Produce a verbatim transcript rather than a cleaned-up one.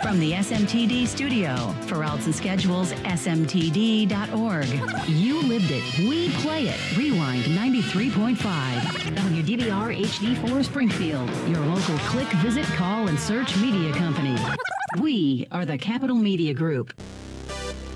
From the S M T D studio, for routes and schedules, S M T D dot org. You lived it. We play it. Rewind ninety-three point five. W D V R H D four Springfield, your local click, visit, call, and search media company. We are the Capital Media Group.